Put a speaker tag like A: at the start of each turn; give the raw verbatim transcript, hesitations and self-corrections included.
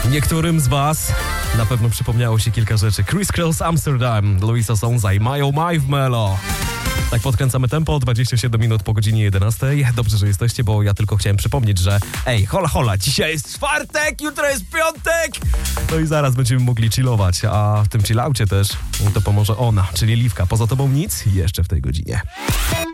A: Niektórym z was na pewno przypomniało się kilka rzeczy. Chris Cross Amsterdam, Luisa Sonza i Mayo Mai w Melo. Tak podkręcamy tempo, dwadzieścia siedem minut po godzinie jedenastej. Dobrze, że jesteście, bo ja tylko chciałem przypomnieć, że ej, hola, hola, dzisiaj jest czwartek, jutro jest piątek! No i zaraz będziemy mogli chillować, a w tym chillaucie też to pomoże ona, czyli Liwka. Poza tobą nic jeszcze w tej godzinie.